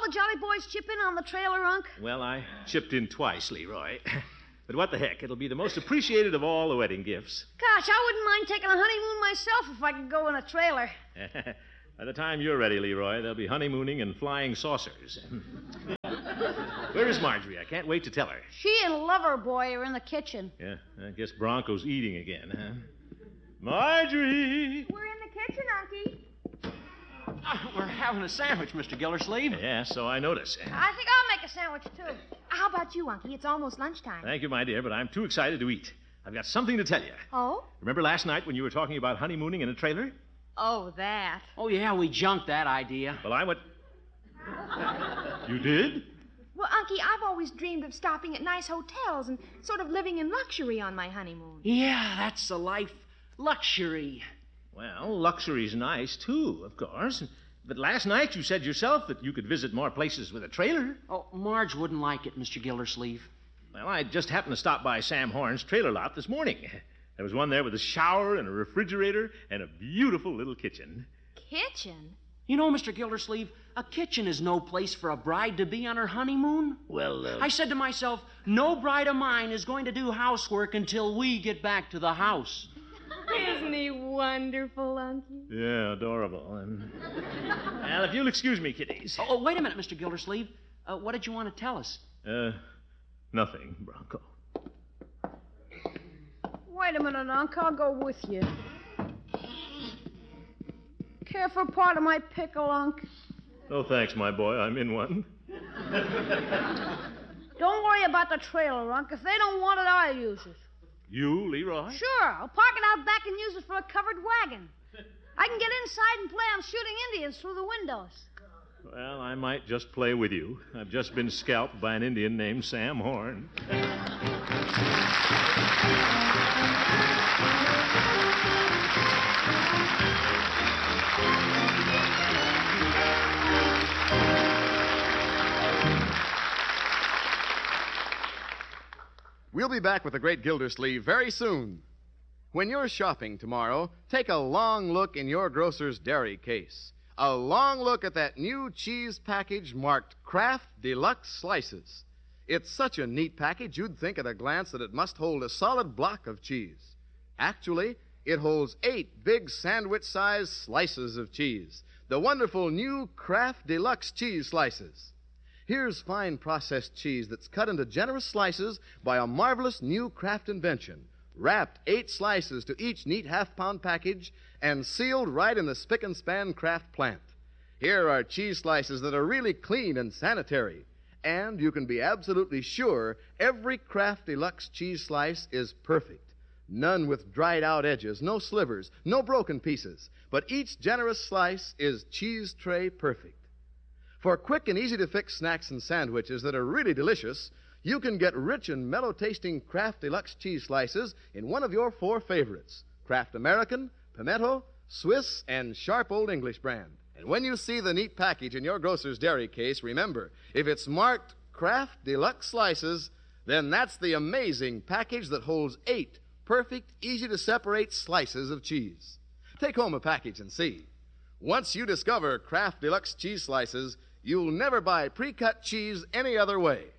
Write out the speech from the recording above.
the Jolly Boys chip in on the trailer, Unc? Well, I chipped in twice, Leroy. But what the heck, it'll be the most appreciated of all the wedding gifts. Gosh, I wouldn't mind taking a honeymoon myself if I could go in a trailer. By the time you're ready, Leroy, there'll be honeymooning and flying saucers. Where is Marjorie? I can't wait to tell her. She and Loverboy are in the kitchen. Yeah, I guess Bronco's eating again, huh? Marjorie! We're in the kitchen, Unky. We're having a sandwich, Mr. Gildersleeve. Yeah, so I notice. I think I'll make a sandwich, too. How about you, Unky? It's almost lunchtime. Thank you, my dear, but I'm too excited to eat. I've got something to tell you. Oh? Remember last night when you were talking about honeymooning in a trailer? Oh, that. Oh, yeah, we junked that idea. Well, I went... You did? Well, Unky, I've always dreamed of stopping at nice hotels and sort of living in luxury on my honeymoon. Yeah, that's the life. Luxury. Well, luxury's nice, too, of course. But last night you said yourself that you could visit more places with a trailer. Oh, Marge wouldn't like it, Mr. Gildersleeve. Well, I just happened to stop by Sam Horn's trailer lot this morning. There was one there with a shower and a refrigerator and a beautiful little kitchen. Kitchen? You know, Mr. Gildersleeve, a kitchen is no place for a bride to be on her honeymoon. Well, I said to myself, no bride of mine is going to do housework until we get back to the house. Isn't he wonderful, Unky? Yeah, adorable. Well, if you'll excuse me, kiddies. Oh, wait a minute, Mr. Gildersleeve. What did you want to tell us? Nothing, Bronco. Wait a minute, Unc. I'll go with you. Care for part of my pickle, Unc? Oh, thanks, my boy. I'm in one. Don't worry about the trailer, Unc. If they don't want it, I'll use it. You, Leroy? Sure. I'll park it out back and use it for a covered wagon. I can get inside and play on shooting Indians through the windows. Well, I might just play with you. I've just been scalped by an Indian named Sam Horn. We'll be back with the Great Gildersleeve very soon. When you're shopping tomorrow, take a long look in your grocer's dairy case. A long look at that new cheese package marked Kraft Deluxe Slices. It's such a neat package, you'd think at a glance that it must hold a solid block of cheese. Actually, it holds 8 big sandwich-sized slices of cheese. The wonderful new Kraft Deluxe cheese slices. Here's fine processed cheese that's cut into generous slices by a marvelous new Kraft invention. Wrapped 8 slices to each neat half-pound package and sealed right in the spick-and-span Kraft plant. Here are cheese slices that are really clean and sanitary. And you can be absolutely sure every Kraft Deluxe cheese slice is perfect. None with dried-out edges, no slivers, no broken pieces. But each generous slice is cheese tray perfect. For quick and easy-to-fix snacks and sandwiches that are really delicious, you can get rich and mellow-tasting Kraft Deluxe cheese slices in one of your 4 favorites: Kraft American, Pimento, Swiss, and Sharp Old English brand. And when you see the neat package in your grocer's dairy case, remember, if it's marked Kraft Deluxe Slices, then that's the amazing package that holds 8 perfect, easy-to-separate slices of cheese. Take home a package and see. Once you discover Kraft Deluxe cheese slices, you'll never buy pre-cut cheese any other way.